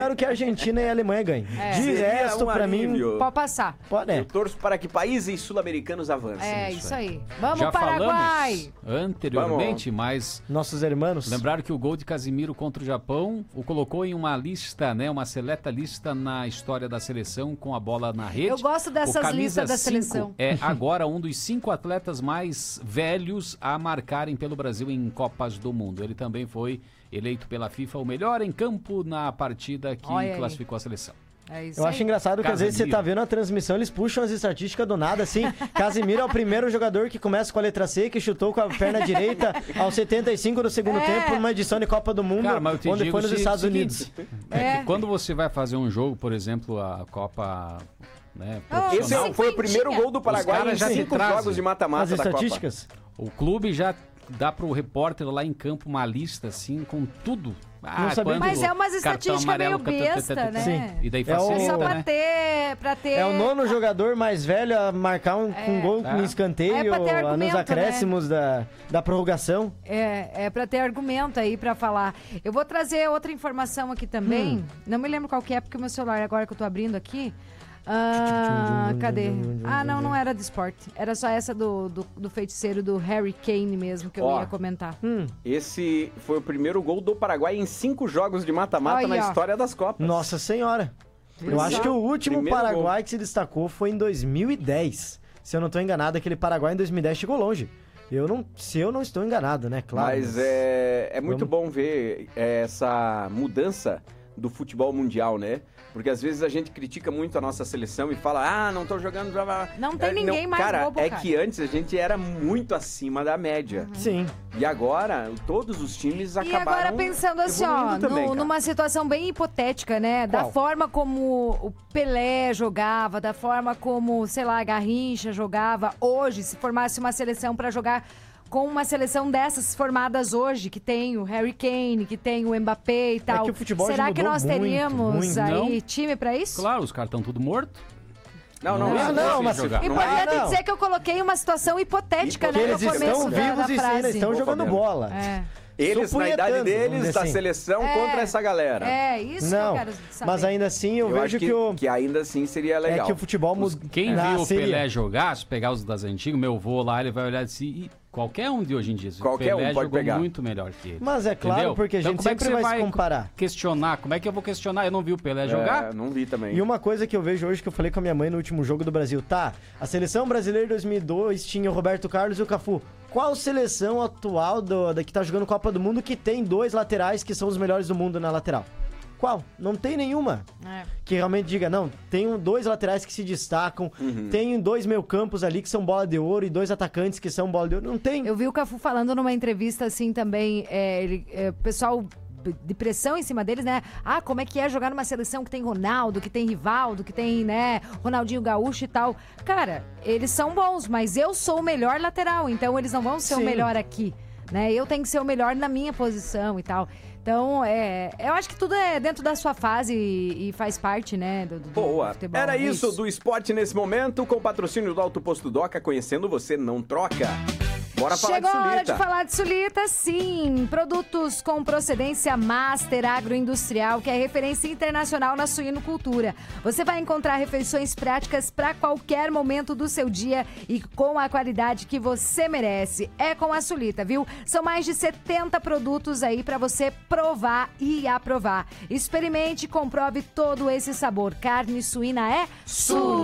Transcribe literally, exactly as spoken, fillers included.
Quero que a Argentina e a Alemanha ganhem. É. De Seria resto, um pra alívio. mim... Pode passar. Pode, é. Eu torço para que países sul-americanos avancem. É, isso aí. Vamos, Já Paraguai! falamos anteriormente, mas... Nossos irmãos. Lembraram que o gol de Casimiro contra o Japão o colocou em uma lista, né? Uma seleta lista na história da seleção com a bola na rede. Eu gosto dessas listas da seleção. É agora um dos cinco atletas mais velhos a marcarem pelo Brasil em Copas do Mundo. Ele também foi eleito pela FIFA o melhor em campo na partida que Olha classificou a seleção. É isso Eu aí. acho engraçado que às vezes você tá vendo a transmissão, eles puxam as estatísticas do nada, assim. Casimiro é o primeiro jogador que começa com a letra C, que chutou com a perna direita aos setenta e cinco do segundo É. tempo, numa edição de Copa do Mundo, Cara, mas eu te onde digo foi nos o Estados seguinte, Unidos. É, É. que quando você vai fazer um jogo, por exemplo, a Copa, né, Ah, Esse profissional, é- foi o primeiro gol do Paraguai caras em já te cinco trazem jogos de mata-mata As da Copa. estatísticas? o clube já dá pro repórter lá em campo uma lista assim com tudo. Ah, Não sabia. quando Mas é umas cartão estatísticas amarelo, meio besta, tata, tata, né? Sim. E daí É o- facilita, Só pra né? ter, pra ter... É o nono jogador mais velho a marcar um, um gol É. no escanteio, É pra ter nos argumento, acréscimos da, da prorrogação. É, é pra ter argumento aí pra falar. Eu vou trazer outra informação aqui também. Hum. Não me lembro qual que é, porque o meu celular agora que eu tô abrindo aqui... Ah, cadê? Ah, não, não era de esporte. Era só essa do, do, do feiticeiro do Harry Kane mesmo, que eu Ó. ia comentar. Hum. Esse foi o primeiro gol do Paraguai em cinco jogos de mata-mata Aí, na ó. história das Copas. Nossa Senhora. Eu Exato. acho que o último Primeiro Paraguai gol. que se destacou foi em dois mil e dez. Se eu não tô enganado, aquele Paraguai em dois mil e dez chegou longe. Eu não, se eu não estou enganado, né? Claro. Mas é, é muito Vamos. bom ver é, essa mudança do futebol mundial, né? Porque às vezes a gente critica muito a nossa seleção e fala, ah, não tô jogando... Blá, blá. Não tem É, ninguém mais cara, bobo, é cara. que antes a gente era muito acima da média. Sim. E agora, todos os times E acabaram agora pensando assim, ó, evoluindo também, no- cara. numa situação bem hipotética, né? Da Qual? forma como o Pelé jogava, da forma como, sei lá, a Garrincha jogava hoje, se formasse uma seleção pra jogar com uma seleção dessas formadas hoje, que tem o Harry Kane, que tem o Mbappé e tal. que o futebol já Será que mudou nós muito, teríamos muito. aí Não. time pra isso? Claro, os caras estão tudo morto. Não, não, Não, isso não, é mas- jogar. Não Importante é- não. dizer que eu coloquei uma situação hipotética, Que né, eles no começo estão da, vivos da e frase. ainda estão Ô, jogando Fabiano. bola. É. Eles, na idade Supunhetando, vamos deles, dizer da assim. seleção É. contra essa galera. É, isso Não, que eu quero saber. mas ainda assim eu, Eu vejo acho que, que, o... que ainda assim seria É legal. que o futebol muda. Quem Ah, viu o seria. Pelé jogar, se pegar os das antigas, meu vô lá, ele vai olhar assim, e qualquer um de hoje em dia. O Qualquer um Pelé pode jogou pegar. muito melhor que ele. Mas é claro, Entendeu? porque a Então, gente como é que sempre você vai se vai comparar. questionar? Como é que eu vou questionar? Eu não vi o Pelé É, jogar? não vi também. E uma coisa que eu vejo hoje, que eu falei com a minha mãe no último jogo do Brasil, tá, a seleção brasileira de dois mil e dois tinha o Roberto Carlos e o Cafu. Qual seleção atual do, da que tá jogando Copa do Mundo que tem dois laterais que são os melhores do mundo na lateral? Qual? Não tem nenhuma. É. Que realmente diga, não, tem um- dois laterais que se destacam, tem dois meio-campos ali que são bola de ouro e dois atacantes que são bola de ouro. Não tem. Eu vi o Cafu falando numa entrevista assim também, é, ele, é, o pessoal de pressão em cima deles, né? Ah, como é que é jogar numa seleção que tem Ronaldo, que tem Rivaldo, que tem, né, Ronaldinho Gaúcho e tal. Cara, eles são bons, mas eu sou o melhor lateral, então eles não vão ser Sim. o melhor aqui, né? Eu tenho que ser o melhor na minha posição e tal. Então, é, eu acho que tudo é dentro da sua fase e, e faz parte, né, do, do Boa. futebol. Era É isso do esporte nesse momento, com o patrocínio do Alto Posto Doca, conhecendo você não troca. Bora falar Chegou de a hora Sulita. de falar de Sulita, sim. Produtos com procedência Master Agroindustrial, que é referência internacional na suinocultura. Você vai encontrar refeições práticas para qualquer momento do seu dia e com a qualidade que você merece. É com a Sulita, viu? São mais de setenta produtos aí para você provar e aprovar. Experimente e comprove todo esse sabor. Carne suína é Sulita.